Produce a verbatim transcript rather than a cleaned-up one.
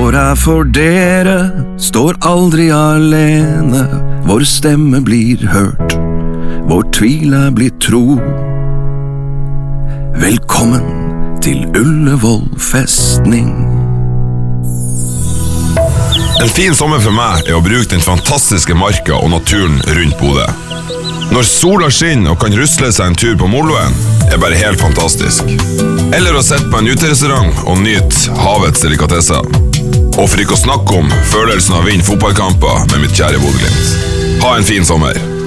står her for dere, står aldri alene. Vår stemme blir hørt, vår tvil er blitt tro. Velkommen til Ullevål festning. En fin sommer for meg er å bruke den fantastiske marka og naturen rundt Bodø. Når sola skinner og kan rusle seg en tur på Moloen, er bare helt fantastisk. Eller å sette på en uterestaurant og nyte havets delikatesser. Og for ikke å snakke om følelsen av å vinne fotballkamper med mitt kjære Bodø Glimt. Ha en fin sommer.